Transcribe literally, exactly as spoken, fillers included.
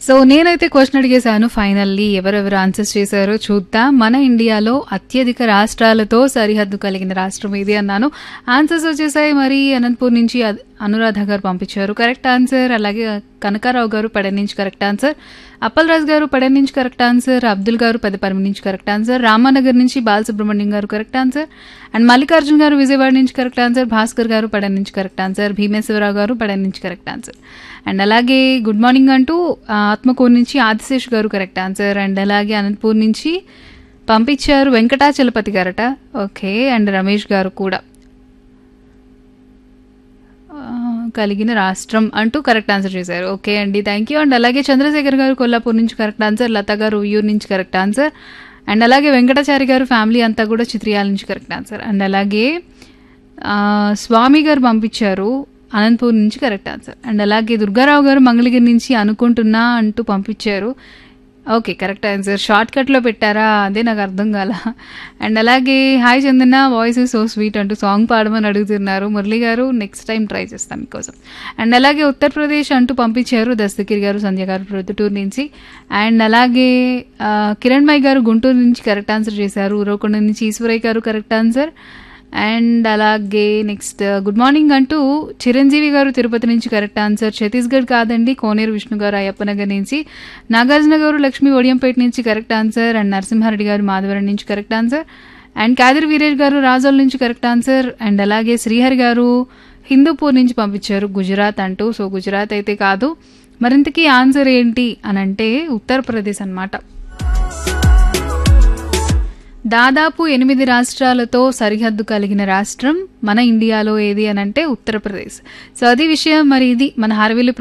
So నేనైతే question అడిగేశాను. Finally ఎవరెవరు answers చేశారో చూద్దాం. మన ఇండియాలో అత్యధిక రాష్ట్రాలతో సరిహద్దు కలిగిన రాష్ట్రం ఏది అన్నాను. ఆన్సర్స్ వచ్చేసాయి. మరి అనంతపూర్ నుంచి అద్- అనురాధ గారు పంపించారు కరెక్ట్ ఆన్సర్. అలాగే కనకారావు గారు పడెన్ నుంచి కరెక్ట్ ఆన్సర్. అప్పల్ రాజు గారు పడెన్ నుంచి కరెక్ట్ ఆన్సర్. అబ్దుల్ గారు పెద్దపర్మి నుంచి కరెక్ట్ ఆన్సర్. రామానగర్ నుంచి బాలసుబ్రహ్మణ్యం గారు కరెక్ట్ ఆన్సర్. అండ్ మల్లికార్జున్ గారు విజయవాడ నుంచి కరెక్ట్ ఆన్సర్. భాస్కర్ గారు పడెన్ నుంచి కరెక్ట్ ఆన్సర్. భీమేశ్వరరావు గారు పడెన్ నుంచి కరెక్ట్ ఆన్సర్. అండ్ అలాగే గుడ్ మార్నింగ్ అంటూ ఆ, ఆత్మకూరు నుంచి ఆదిశేష్ గారు కరెక్ట్ ఆన్సర్. అండ్ అలాగే అనంతపూర్ నుంచి పంపించారు వెంకటాచలపతి గారట. ఓకే. అండ్ రమేష్ గారు కూడా ఆ, కలిగిన రాష్ట్రం అంటూ కరెక్ట్ ఆన్సర్ చేశారు. ఓకే అండి, థ్యాంక్ యూ. అండ్ అలాగే చంద్రశేఖర్ గారు కొల్లాపూర్ నుంచి కరెక్ట్ ఆన్సర్. లత గారు ఉయ్యూరు నుంచి కరెక్ట్ ఆన్సర్. అండ్ అలాగే వెంకటాచారి గారు ఫ్యామిలీ అంతా కూడా చిత్రియాల నుంచి కరెక్ట్ ఆన్సర్. అండ్ అలాగే ఆ, స్వామి గారు పంపించారు అనంతపూర్ నుంచి కరెక్ట్ ఆన్సర్. అండ్ అలాగే దుర్గారావు గారు మంగళగిరి నుంచి అనుకుంటున్నా అంటూ పంపించారు. Okay, correct answer. షార్ట్ కట్లో పెట్టారా, అదే నాకు అర్థం కాల. అండ్ అలాగే hi Chandana, voice is so sweet అంటూ సాంగ్ పాడమని అడుగుతున్నారు మురళి గారు. నెక్స్ట్ టైం ట్రై చేస్తాం మీకోసం. అండ్ అలాగే ఉత్తరప్రదేశ్ అంటూ పంపించారు దస్తగిరి గారు, సంధ్య గారు ప్రొద్దుటూరు నుంచి. అండ్ అలాగే ఆ, కిరణ్ మై గారు గుంటూరు నుంచి కరెక్ట్ ఆన్సర్ చేశారు. ఉరవకొండ నుంచి ఈశ్వరయ్య గారు కరెక్ట్ ఆన్సర్. అండ్ అలాగే నెక్స్ట్ గుడ్ మార్నింగ్ అంటూ చిరంజీవి గారు తిరుపతి నుంచి కరెక్ట్ ఆన్సర్. ఛత్తీస్గఢ్ కాదండి, కోనేరు విష్ణు గారు అయ్యప్పనగర్ నుంచి. నాగార్జున గారు లక్ష్మీ ఒడియంపేట నుంచి కరెక్ట్ ఆన్సర్. అండ్ నరసింహారెడ్డి గారు మాధవరం నుంచి correct answer. And Kadir Veeresh గారు రాజోల్ నుంచి కరెక్ట్ ఆన్సర్. అండ్ అలాగే శ్రీహరి గారు హిందూపూర్ నుంచి పంపించారు గుజరాత్ అంటూ. సో గుజరాత్ అయితే కాదు. మరింతకీ ఆన్సర్ ఏంటి అని అంటే ఉత్తరప్రదేశ్ అన్నమాట. దాదాపు ఎనిమిది రాష్ట్రాలతో సరిహద్దు కలిగిన రాష్ట్రం మన ఇండియాలో ఏది అని అంటే ఉత్తరప్రదేశ్. సో అది విషయం. మరి ఇది మన హార్విల్లు